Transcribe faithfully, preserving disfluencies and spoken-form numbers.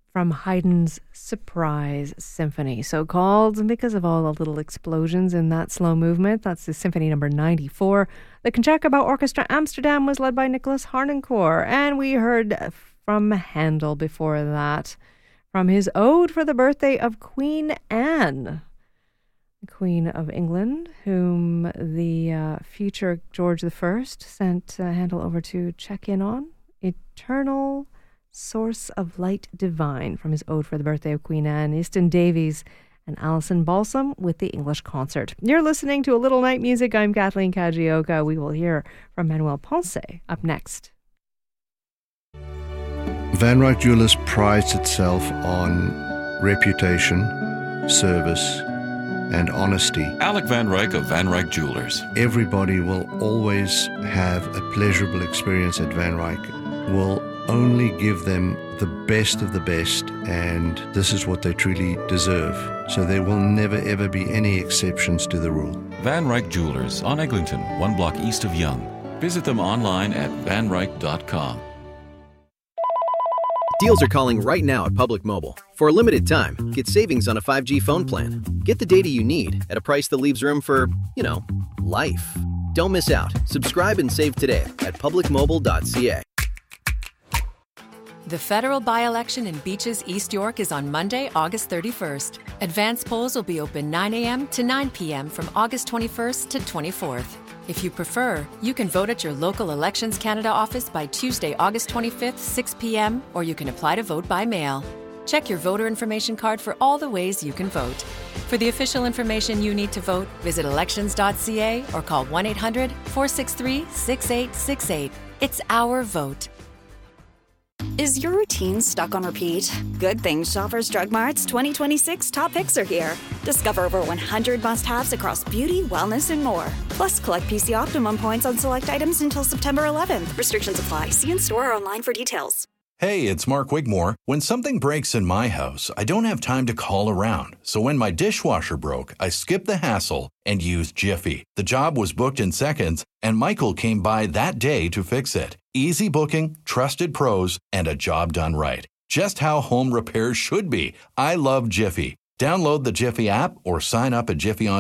from Haydn's Surprise Symphony, so called because of all the little explosions in that slow movement. That's the Symphony number ninety-four. The Concertgebouw Orchestra Amsterdam was led by Nicholas Harnoncourt, and we heard from Handel before that, from his Ode for the Birthday of Queen Anne, Queen of England, whom the uh, future George the First sent uh, Handel over to check in on. Eternal Source of Light Divine, from his Ode for the Birthday of Queen Anne. Easton Davies and Alison Balsam with the English Concert. You're listening to A Little Night Music. I'm Kathleen Kajioka. We will hear from Manuel Ponce up next. Van Ryck Jewelers prides itself on reputation, service, and honesty. Alec Van Ryck of Van Ryck Jewelers. Everybody will always have a pleasurable experience at Van Ryck. We'll only give them the best of the best, and this is what they truly deserve. So there will never ever be any exceptions to the rule. Van Ryck Jewelers on Eglinton, one block east of Yonge. Visit them online at van ryck dot com. Deals are calling right now at Public Mobile. For a limited time, get savings on a five G phone plan. Get the data you need at a price that leaves room for, you know, life. Don't miss out. Subscribe and save today at public mobile dot c a. The federal by-election in Beaches, East York is on Monday, August thirty-first. Advance polls will be open nine a.m. to nine p.m. from August twenty-first to twenty-fourth. If you prefer, you can vote at your local Elections Canada office by Tuesday, August twenty-fifth, six p.m., or you can apply to vote by mail. Check your voter information card for all the ways you can vote. For the official information you need to vote, visit elections dot c a or call one eight hundred, four six three, six eight six eight. It's our vote. Is your routine stuck on repeat? Good Things Shoppers Drug Mart's twenty twenty-six top picks are here. Discover over one hundred must-haves across beauty, wellness, and more. Plus, collect P C Optimum points on select items until September eleventh. Restrictions apply. See in store or online for details. Hey, it's Mark Wigmore. When something breaks in my house, I don't have time to call around. So when my dishwasher broke, I skipped the hassle and used Jiffy. The job was booked in seconds, and Michael came by that day to fix it. Easy booking, trusted pros, and a job done right. Just how home repairs should be. I love Jiffy. Download the Jiffy app or sign up at jiffy on